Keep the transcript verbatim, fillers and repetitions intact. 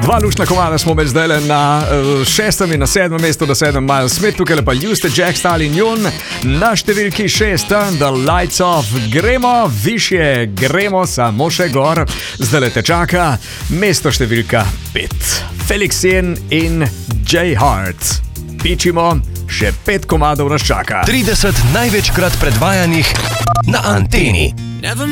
Dva lušna komada smo med zdaj na uh, šestem in na sedmem mestu, da sedem Miles Smith, tukaj lepa Juste, Jack, Stalin, Jun, na številki šest, The Lights Off, gremo višje, gremo samo še gor, zdaj le te čaka mesto številka pet, Felix Jen in J Hart. Pičimo, še pet komadov nas čaka. trideset največkrat predvajanih na Anteni.